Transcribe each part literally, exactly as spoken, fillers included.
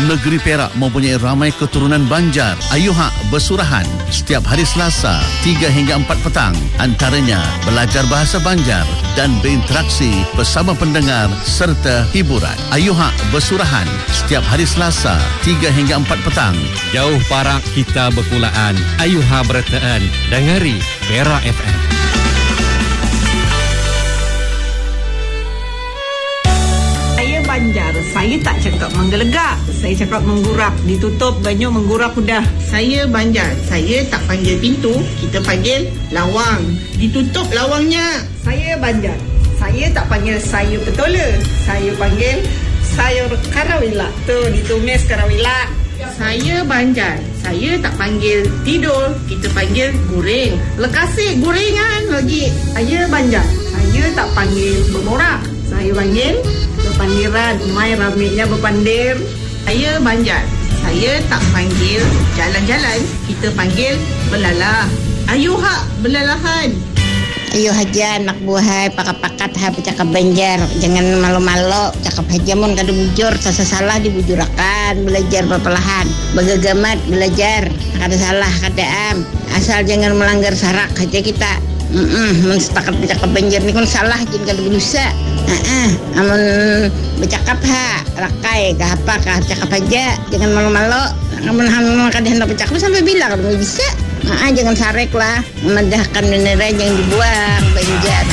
Negeri Perak mempunyai ramai keturunan Banjar. Ayuhak bersurahan setiap hari Selasa tiga hingga empat petang. Antaranya belajar bahasa Banjar dan berinteraksi bersama pendengar serta hiburan. Ayuhak bersurahan setiap hari Selasa tiga hingga empat petang. Jauh Parak kita berkulaan, Ayuha bertaan, dengari Perak F M. Banjar, saya tak cakap menggelegak, saya cakap menggurap. Ditutup banyu menggurap sudah. Saya Banjar, saya tak panggil pintu, kita panggil lawang. Ditutup lawangnya. Saya Banjar, saya tak panggil sayur petola, saya panggil sayur karawila. Tu ditumis karawila. Saya Banjar, saya tak panggil tidur, kita panggil guring. Lekasih guringan lagi. Saya Banjar, saya tak panggil bermorak, saya panggil berpandiran. Mai ramainya berpandir. Saya Banjar, saya tak panggil jalan-jalan, kita panggil belalah. Ayuhak belalahan. Ayuh haja anak buahai pakat-pakat ha bercakap Banjar, jangan malu-malu cakap haja mun kada bujur, sasa salah dibujurakan, belajar perlahan, bagagamat belajar, kada salah kada am, asal jangan melanggar sarak haja kita. Mm mun setakat bercakap Banjar ni kan salah jin kada berdosa. Heeh, amun bercakap ha rakai ka apa ka cakap aja, jangan malu-malu. Amun han kada hendak bercakap sampai bila kada bisa. Ah, jangan sarek lah, memedahkan bendera jangan dibuang Banjar.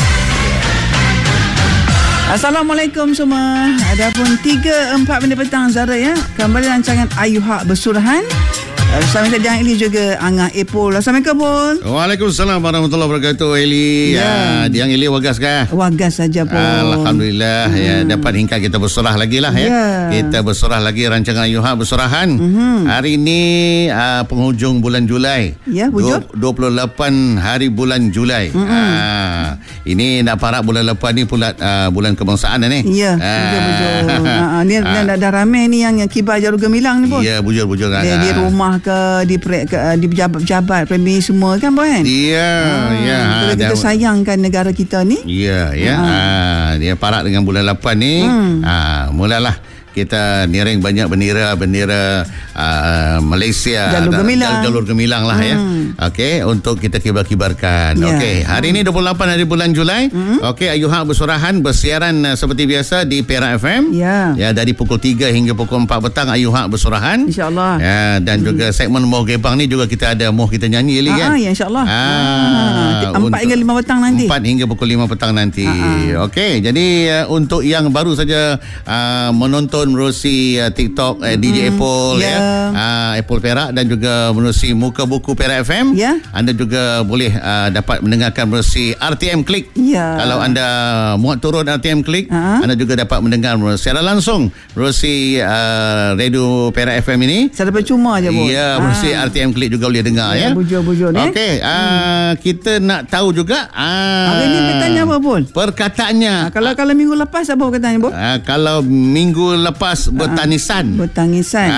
Assalamualaikum semua. Adapun tiga empat minit petang Zara ya. Kembali rancangan Ayuhak bersurahan. Bersama kita Diang Eli juga Angah Epol. Assalamualaikum Pol. Waalaikumsalam warahmatullahi wabarakatuh Eli. Ya, Diang Eli wagas kah? Wagas saja Pol. Alhamdulillah hmm. ya, dapat hingga kita bersurah lagi lah ya. ya. Kita bersurah lagi rancangan Ayuhak bersurahan. Hmm. Hari ini uh, penghujung bulan Julai. Ya, hujung dua puluh lapan hari bulan Julai. Hmm. Uh, ini nak parak bulan lapan ni pula uh, bulan kebangsaan ni. Ya, uh. betul-betul. uh, ni uh. dah, dah ramai ni yang, yang kibar Jarum Gemilang ni Pol. Ya, bujur-bujur kan. Di, di rumah ke di pre, ke, di pejabat-pejabat premier semua kan Boy kan? Ya, ha, ya. Kita, kita sayangkan negara kita ni. Ya, ya. Ha. Ha, dia parak dengan bulan lapan ni. Hmm. Ha, mulalah kita niring banyak bendera-bendera uh, Malaysia, Jalur Gemilang, Jalur Gemilang lah hmm. ya. Okey, untuk kita kibar-kibarkan. Yeah. Okey, hari ini dua puluh lapan hari bulan Julai. Hmm. Okey, Ayuhak bersurahan bersiaran uh, seperti biasa di Perak F M. Ya. Ya, dari pukul tiga hingga pukul empat petang Ayuhak bersurahan. Insya-Allah. Ya, dan hmm. juga segmen Moh Gebang ni juga kita ada moh kita nyanyi Eli kan. Ah, ya insya-Allah. Ah, empat hingga lima petang nanti. empat hingga pukul lima petang nanti. Okey, jadi uh, untuk yang baru saja uh, menonton menerusi uh, TikTok uh, D J mm, Apple yeah. ya, uh, Apple Perak dan juga menerusi Muka Buku Perak F M. Yeah. Anda juga boleh uh, dapat mendengarkan menerusi R T M Klik. Yeah. Kalau anda muat turun R T M Klik, uh-huh. anda juga dapat mendengar secara langsung menerusi uh, radio Perak F M ini. Secara percuma je Bol. Ya, menerusi ah. R T M Klik juga boleh dengar ya. Bujur-bujur ni. Okey, uh, hmm. kita nak tahu juga uh, hari ni bertanya apa Bol? Perkataannya. Uh, kalau kalau minggu lepas apa perkataannya Bol? Uh, kalau minggu lepas bertangisan. Bertangisan.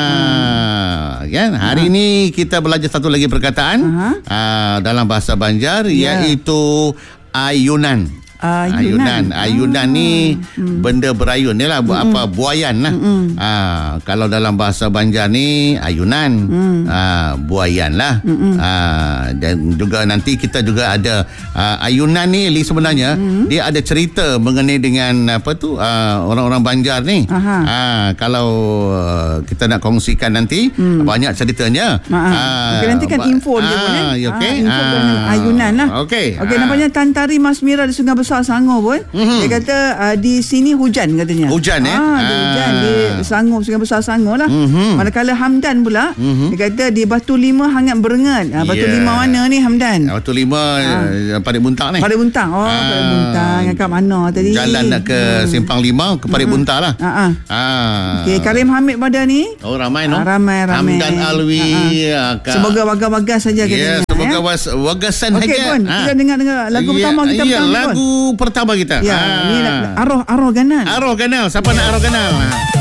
Ah, kan? Hari uh-huh. ini kita belajar satu lagi perkataan uh-huh. uh, dalam bahasa Banjar yeah. iaitu ayunan. Ayunan. Ayunan, ayunan oh. ni hmm. benda berayun ni lah, hmm. apa buayan lah. Hmm. Ha, kalau dalam bahasa Banjar ni ayunan, hmm. ha, buayan lah. Hmm. Ha, dan juga nanti kita juga ada ha, ayunan ni Li sebenarnya hmm. dia ada cerita mengenai dengan apa tu ha, orang-orang Banjar ni. Ha, kalau uh, kita nak kongsikan nanti hmm. banyak ceritanya. Ha, okay, nanti kan info dia pun kan. Okay. Ha, info ha. ayunan lah. Okey. Okey, nampaknya Tan Tari Mas Mira di Sungai Besar Sangor pun. Mm-hmm. Dia kata uh, di sini hujan katanya. Hujan eh? Ah, ada ah. hujan di Sangor, Sungai Besar Sangor lah. Mm-hmm. Manakala Hamdan pula, mm-hmm. dia kata di Batu Lima hangat berengat. Ah, Batu yeah. Lima mana ni Hamdan? Batu Lima ah. Parit Buntang ni. Parit Buntang. Oh, ah. Parit Buntang. Yang kat mana tadi? Jalan nak ke hmm. Simpang Lima ke Parit mm-hmm. Buntang lah. Ah. Ah. ah. Okey, Karim Hamid pada ni. Oh, ramai no. Ah, ramai ramai. Hamdan Alwi. Ah. Ah. Semoga wagas-wagas saja yeah, katanya. Semoga ya? wagasan saja. Okey pun, ah. kita dengar-dengar lagu yeah, pertama kita yeah, petang lagu pun. pertama kita. Ya, ah. ni Arwah Arwah Ganal. Arwah Ganal. Siapa yeah. nak Arwah Ganal?